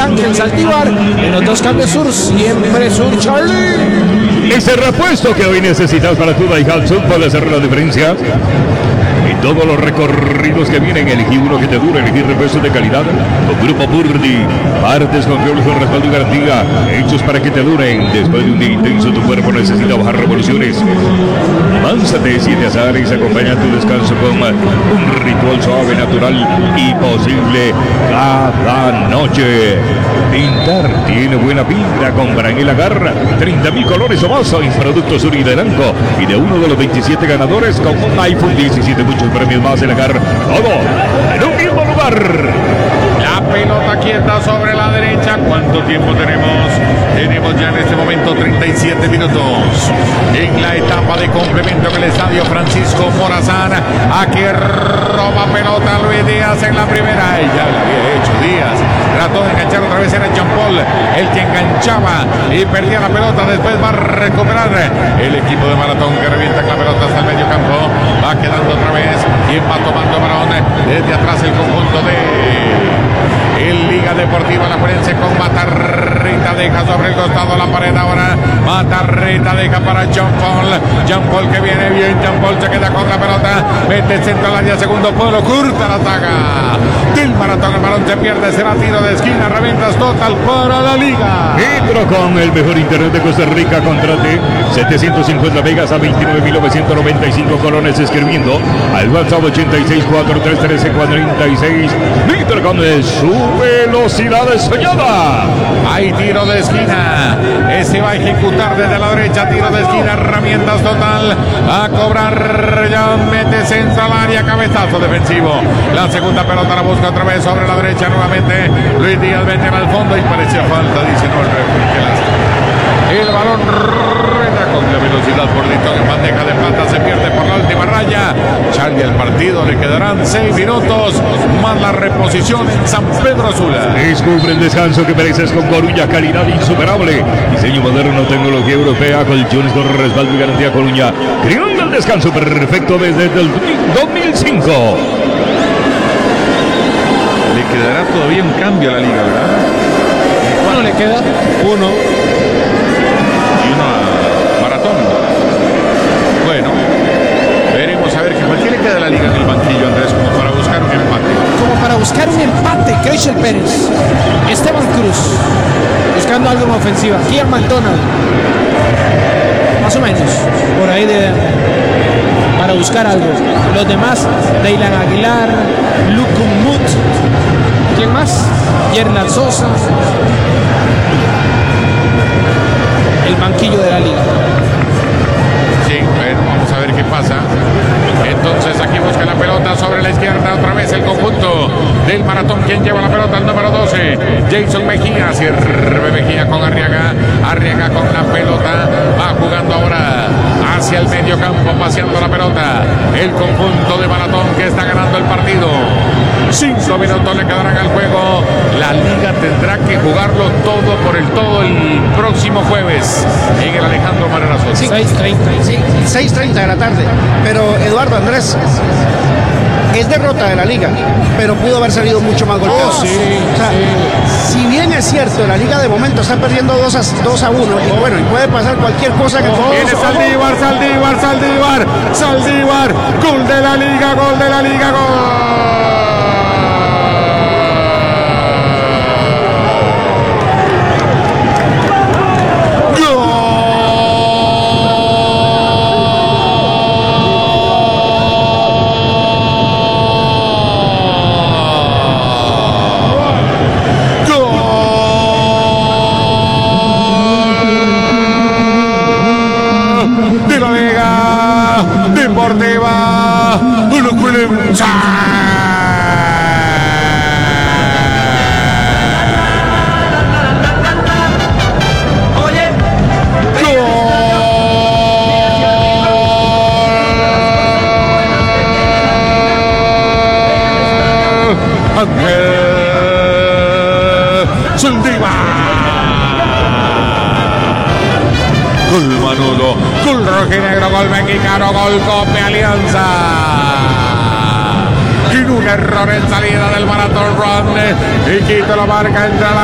Ángel Saldívar. En los dos cambios sur, siempre sur, Charlie. Ese repuesto que hoy necesitas para tu Daihatsu puede hacer la diferencia. En todos los recorridos que vienen, elegí uno que te dure, elegí repuestos de calidad con Grupo Burdi, partes confiables con respaldo y garantía, hechos para que te duren. Después de un día intenso, tu cuerpo necesita bajar revoluciones. Mánzate 7 azares, acompaña tu descanso con un ritual suave, natural y posible cada noche. Pintar tiene buena pinta, compra en el Agarra 30.000 colores o más en productos Uri de Blanco y de uno de los 27 ganadores con un iPhone 17, muchos premios más en el Agarra, todo en un mismo lugar. La pelota quieta sobre la derecha. ¿Cuánto tiempo tenemos? Tenemos ya en este momento 37 minutos en la etapa de complemento en el estadio Francisco Morazán. Aquí roba pelota Luis Díaz en la primera. Ya lo había hecho Díaz. Trató de enganchar otra vez, era Jean Paul el que enganchaba y perdía la pelota. Después va a recuperar el equipo de Maratón, que revienta la pelota hasta el medio campo. Va quedando otra vez. ¿Quién va tomando balón? Desde atrás el conjunto de el Liga Deportiva Alajuelense con Matarrita, deja sobre el costado la pared ahora. Matarrita deja para Jean Paul. Jean Paul que viene bien. Jean Paul se queda con la pelota. Mete centro al área, segundo polo, curta la taga del Maratón. El balón se pierde, será tiro de esquina. Reventas total para la Liga. Nitro con el mejor internet de Costa Rica. Contrate 750 megas a 29.995 colones escribiendo al WhatsApp 86431346. Nitro con su velocidad soñada. Hay tiro de esquina. Ese va a ejecutar desde la derecha. Tiro de esquina, herramientas total. A cobrar. Ya mete centro al área. Cabezazo defensivo. La segunda pelota la busca otra vez sobre la derecha nuevamente. Luis Díaz mete al fondo y parecía falta. Dice no, el referee. El balón rueda con la velocidad por dentro en bandeja de plata. Se pierde por la última raya. Charlie, al partido le quedarán 6 minutos más la reposición en San Pedro Sula. Descubre el descanso que mereces con Coruña, calidad insuperable. Diseño moderno, tecnología europea, colchones con respaldo y garantía. Coruña, creando el descanso perfecto desde el 2005. Le quedará todavía un cambio a la Liga, ¿verdad? Bueno, le queda uno. Y uno a Maratón. Bueno, veremos a ver qué le queda a la Liga en el banquillo, Andrés, como para buscar un empate. Como para buscar un empate, Keishel Pérez, Esteban Cruz, buscando algo en ofensiva. Kian McDonald, más o menos, por ahí para buscar algo. Los demás, Deilan Aguilar, Luke Mut, ¿quién más? Yerlan Sosa. El banquillo de la Liga. Sí, bueno, vamos a ver qué pasa. Entonces aquí busca la pelota sobre la izquierda otra vez el conjunto del Maratón. ¿Quién lleva la pelota? El número 12, Jason Mejía. Sirve Mejía con Arriaga. Arriaga con la pelota. Va jugando ahora hacia el medio campo, paseando la pelota. El conjunto de Maratón que está ganando el partido. 5 minutos le quedarán al juego. La Liga tendrá que jugarlo todo por el todo el próximo jueves en el Alejandro Moreno Sosa. 6:30. Sí, 6:30 de la tarde. Pero Eduardo, Andrés, es derrota de la Liga, pero pudo haber salido mucho más golpeado. Sí, o sea, sí. Si bien es cierto, la Liga de momento está perdiendo 2-1 y bueno, y puede pasar cualquier cosa que Viene Saldívar, gol de la Liga, gol. Deportiva Alajuelense. Ángel Saldívar. Gol Manudo, gol rojinegro, gol mexicano, gol Cope Alianza. Y un error en salida del Maratón Run y quita la marca entre la